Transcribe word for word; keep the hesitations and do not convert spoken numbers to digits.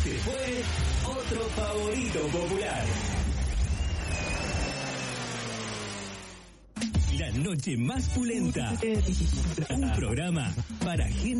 Se fue otro favorito popular. La noche más pulenta. Un programa para gente